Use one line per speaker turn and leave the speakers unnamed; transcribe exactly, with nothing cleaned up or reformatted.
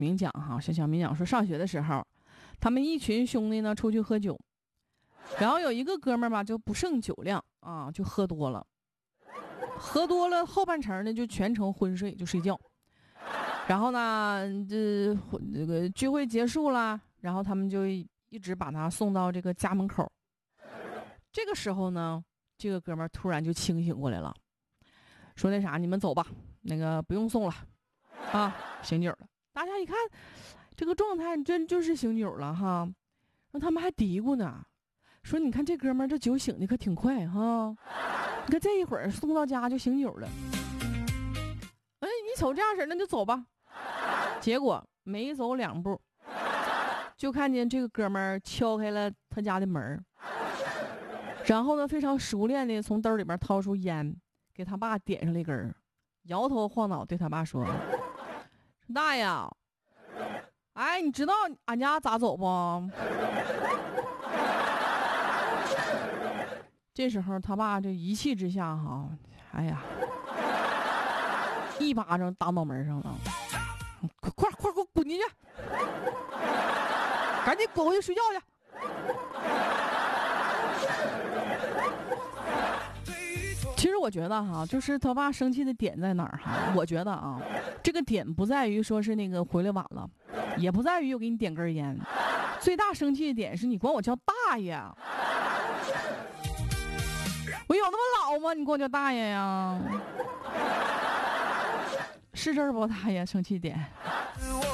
明讲哈，小小明讲说，上学的时候，他们一群兄弟呢出去喝酒，然后有一个哥们儿吧就不胜酒量啊，就喝多了，喝多了后半程呢就全程昏睡就睡觉。然后呢，这这个聚会结束了，然后他们就一直把他送到这个家门口。这个时候呢，这个哥们儿突然就清醒过来了，说那啥，你们走吧，那个不用送了，啊，醒酒了。大家一看这个状态，真就是醒酒了哈。然后他们还嘀咕呢，说你看这哥们儿这酒醒的可挺快哈，你看这一会儿送到家就醒酒了。哎，你瞅这样式儿，那就走吧。结果没走两步，就看见这个哥们儿敲开了他家的门，然后呢，非常熟练的从兜里边掏出烟，给他爸点上了一根，摇头晃脑对他爸说：“大爷，哎，你知道俺家咋走不？”这时候他爸这一气之下哈，哎呀，一巴掌打脑门上了。快快快给我滚进去，赶紧滚回去睡觉去。其实我觉得哈，就是他爸生气的点在哪儿哈？我觉得啊，这个点不在于说是那个回来晚了，也不在于我给你点根烟，最大生气的点是你管我叫大爷，我有那么老吗？你管我叫大爷呀？是这儿不，大爷生气点？